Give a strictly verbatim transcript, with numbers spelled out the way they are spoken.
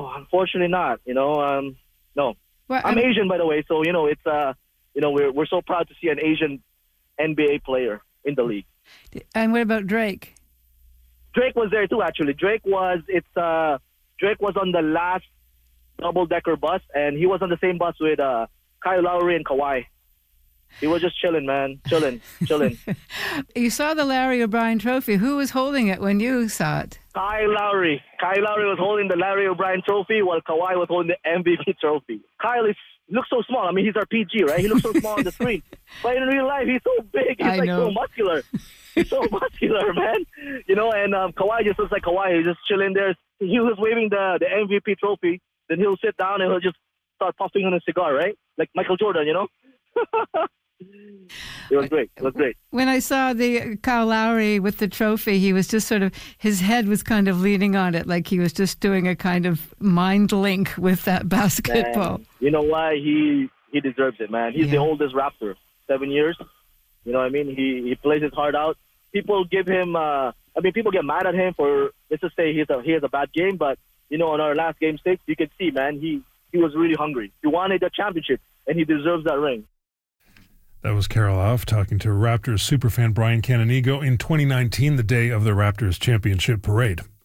No, unfortunately not. You know, um, no. Well, I'm I'm- Asian, by the way, so you know it's uh, you know we're we're so proud to see an Asian N B A player in the league. And what about Drake? Drake was there too. Actually, Drake was it's uh, Drake was on the last double decker bus, and he was on the same bus with uh, Kyle Lowry and Kawhi. He was just chilling, man, chilling, chilling. You saw the Larry O'Brien trophy. Who was holding it when you saw it? Kyle Lowry. Kyle Lowry was holding the Larry O'Brien trophy while Kawhi was holding the M V P trophy. Kyle is looks so small. I mean, he's our P G, right? He looks so small on the screen. But in real life, he's so big. He's I like know. so muscular. He's so muscular, man. You know, and um, Kawhi just looks like Kawhi. He's just chilling there. He was waving the, the M V P trophy. Then he'll sit down and he'll just start puffing on a cigar, right? Like Michael Jordan, you know? It was great. It was great. When I saw the Kyle Lowry with the trophy, he was just sort of, his head was kind of leaning on it, like he was just doing a kind of mind link with that basketball. Man, you know why? He he deserves it, man. He's Yeah. the oldest Raptor, seven years. You know what I mean? He he plays his heart out. People give him, uh, I mean, people get mad at him for, let's just say he's a, he has a bad game, but, you know, on our last game six, you can see, man, he, he was really hungry. He wanted a championship, and he deserves that ring. That was Carol Alf talking to Raptors superfan Brian Canonigo in twenty nineteen, the day of the Raptors championship parade.